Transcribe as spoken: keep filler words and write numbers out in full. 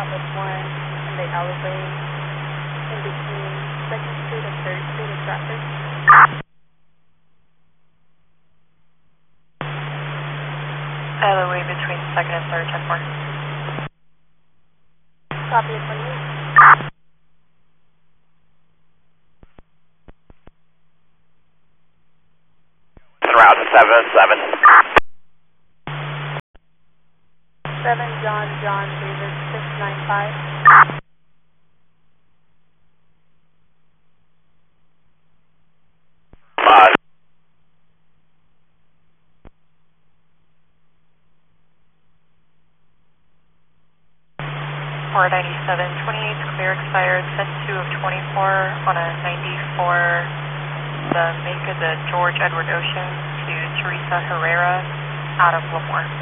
at Livermore in the alleyway in between second Street and third Street in traffic. Alleyway between second and third, ten four. Copy at twenty-eight. Route seven seven. seven John John David six nine five. Uh, four ninety-seven, twenty-eight clear expired, ten two of twenty-four on a ninety-four, the make of the George Edward Ocean to Teresa Herrera out of Livermore.